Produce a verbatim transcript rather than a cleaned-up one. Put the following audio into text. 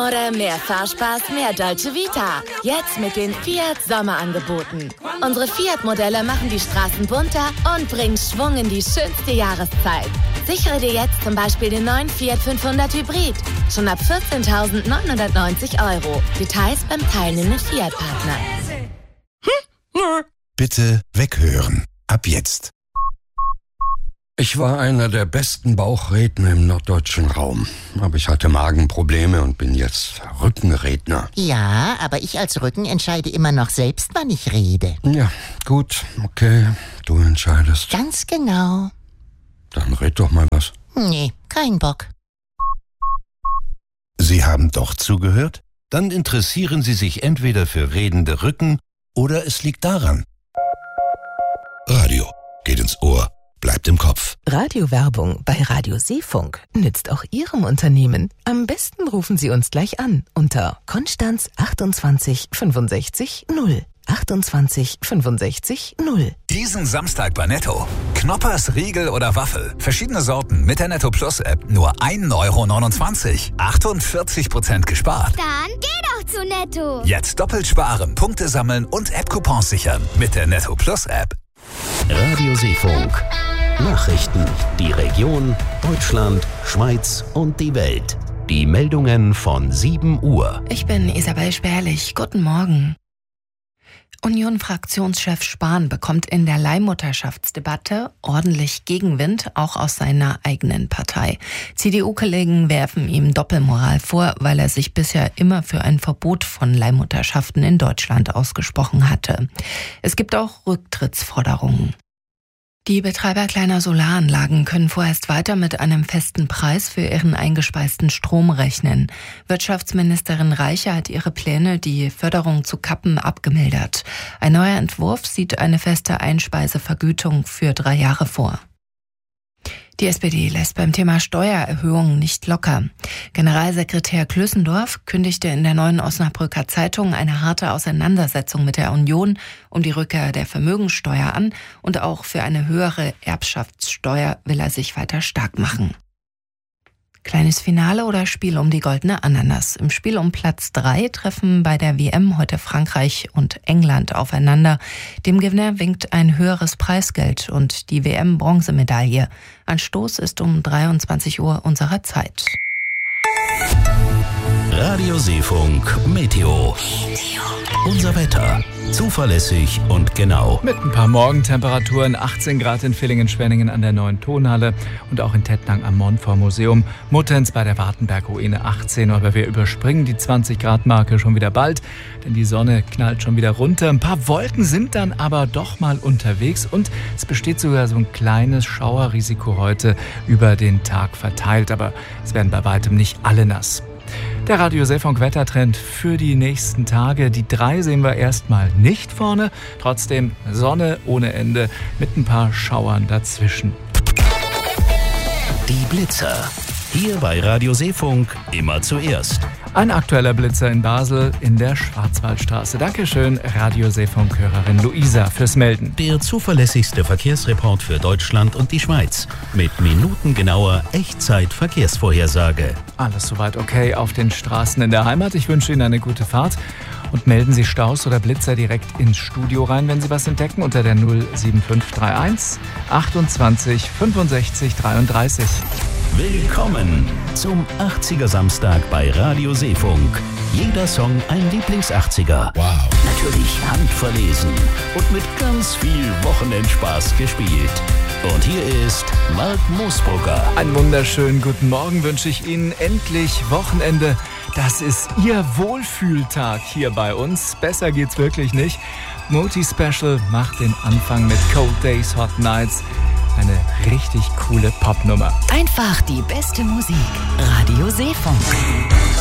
Oder mehr Fahrspaß, mehr Dolce Vita. Jetzt mit den Fiat Sommerangeboten. Unsere Fiat-Modelle machen die Straßen bunter und bringen Schwung in die schönste Jahreszeit. Sichere dir jetzt zum Beispiel den neuen Fiat fünfhundert Hybrid. Schon ab vierzehntausendneunhundertneunzig Euro. Details beim teilnehmenden Fiat-Partner. Bitte weghören. Ab jetzt. Ich war einer der besten Bauchredner im norddeutschen Raum. Aber ich hatte Magenprobleme und bin jetzt Rückenredner. Ja, aber ich als Rücken entscheide immer noch selbst, wann ich rede. Ja, gut, okay, du entscheidest. Ganz genau. Dann red doch mal was. Nee, kein Bock. Sie haben doch zugehört? Dann interessieren Sie sich entweder für redende Rücken oder es liegt daran. Radio geht ins Ohr. Bleibt im Kopf. Radiowerbung bei Radio Seefunk nützt auch Ihrem Unternehmen. Am besten rufen Sie uns gleich an unter Konstanz achtundzwanzig fünfundsechzig null. achtundzwanzig fünfundsechzig null. Diesen Samstag bei Netto. Knoppers, Riegel oder Waffel. Verschiedene Sorten mit der Netto Plus App. Nur ein Euro neunundzwanzig. achtundvierzig Prozent gespart. Dann geh doch zu Netto. Jetzt doppelt sparen, Punkte sammeln und App-Coupons sichern mit der Netto Plus App. Radio Seefunk. Nachrichten, die Region, Deutschland, Schweiz und die Welt. Die Meldungen von sieben Uhr. Ich bin Isabel Sperlich. Guten Morgen. Union-Fraktionschef Spahn bekommt in der Leihmutterschaftsdebatte ordentlich Gegenwind, auch aus seiner eigenen Partei. C D U-Kollegen werfen ihm Doppelmoral vor, weil er sich bisher immer für ein Verbot von Leihmutterschaften in Deutschland ausgesprochen hatte. Es gibt auch Rücktrittsforderungen. Die Betreiber kleiner Solaranlagen können vorerst weiter mit einem festen Preis für ihren eingespeisten Strom rechnen. Wirtschaftsministerin Reiche hat ihre Pläne, die Förderung zu kappen, abgemildert. Ein neuer Entwurf sieht eine feste Einspeisevergütung für drei Jahre vor. Die S P D lässt beim Thema Steuererhöhungen nicht locker. Generalsekretär Klößendorf kündigte in der Neuen Osnabrücker Zeitung eine harte Auseinandersetzung mit der Union um die Rückkehr der Vermögensteuer an und auch für eine höhere Erbschaftssteuer will er sich weiter stark machen. Kleines Finale oder Spiel um die goldene Ananas. Im Spiel um Platz drei treffen bei der W M heute Frankreich und England aufeinander. Dem Gewinner winkt ein höheres Preisgeld und die W M-Bronzemedaille. Anstoß ist um dreiundzwanzig Uhr unserer Zeit. Radio Seefunk Meteo. Unser Wetter. Zuverlässig und genau. Mit ein paar Morgentemperaturen, achtzehn Grad in Villingen-Schwenningen an der Neuen Tonhalle und auch in Tettnang am Montfort-Museum. Muttenz bei der Wartenberg-Ruine achtzehn, aber wir überspringen die zwanzig Grad Marke schon wieder bald, denn die Sonne knallt schon wieder runter. Ein paar Wolken sind dann aber doch mal unterwegs und es besteht sogar so ein kleines Schauerrisiko heute über den Tag verteilt, aber es werden bei weitem nicht alle nass. Der Radio Seefunk Wettertrend für die nächsten Tage. Die drei sehen wir erstmal nicht vorne. Trotzdem Sonne ohne Ende mit ein paar Schauern dazwischen. Die Blitzer. Hier bei Radio Seefunk immer zuerst. Ein aktueller Blitzer in Basel in der Schwarzwaldstraße. Dankeschön, Radio Seefunk-Hörerin Luisa, fürs Melden. Der zuverlässigste Verkehrsreport für Deutschland und die Schweiz. Mit minutengenauer Echtzeit-Verkehrsvorhersage. Alles soweit okay auf den Straßen in der Heimat. Ich wünsche Ihnen eine gute Fahrt. Und melden Sie Staus oder Blitzer direkt ins Studio rein, wenn Sie was entdecken, unter der null sieben fünf drei eins achtundzwanzig fünfundsechzig dreiunddreißig. Willkommen zum achtziger Samstag bei Radio Seefunk. Jeder Song ein Lieblings-achtziger. Wow. Natürlich handverlesen und mit ganz viel Wochenendspaß gespielt. Und hier ist Mark Moosbrugger. Einen wunderschönen guten Morgen wünsche ich Ihnen. Endlich Wochenende. Das ist Ihr Wohlfühltag hier bei uns. Besser geht's wirklich nicht. Multi-Special macht den Anfang mit Cold Days, Hot Nights. Eine richtig coole Popnummer. Einfach die beste Musik. Radio Seefunk.